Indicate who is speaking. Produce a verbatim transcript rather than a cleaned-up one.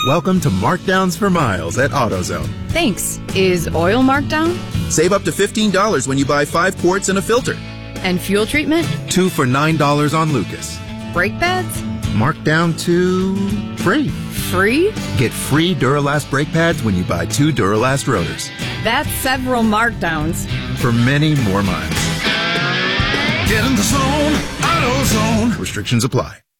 Speaker 1: Welcome to Markdowns for Miles at AutoZone.
Speaker 2: Thanks. Is oil marked down?
Speaker 3: Save up to fifteen dollars when you buy five quarts and a filter.
Speaker 2: And fuel treatment?
Speaker 1: Two for nine dollars on Lucas.
Speaker 2: Brake pads?
Speaker 1: Marked down to free.
Speaker 2: Free?
Speaker 1: Get free Duralast brake pads when you buy two Duralast rotors.
Speaker 2: That's several markdowns.
Speaker 1: For many more miles.
Speaker 4: Get in the zone, AutoZone.
Speaker 1: Restrictions apply.